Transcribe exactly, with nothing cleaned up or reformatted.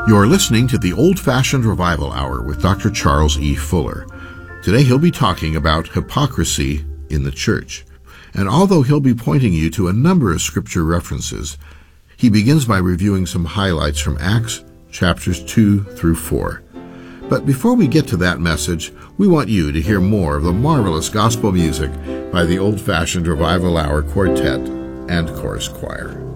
You're listening to the Old-Fashioned Revival Hour with Doctor Charles E. Fuller. Today he'll be talking about hypocrisy in the church. And although he'll be pointing you to a number of scripture references, he begins by reviewing some highlights from Acts chapters two through four. But before we get to that message, we want you to hear more of the marvelous gospel music by the Old-Fashioned Revival Hour Quartet and Chorus Choir.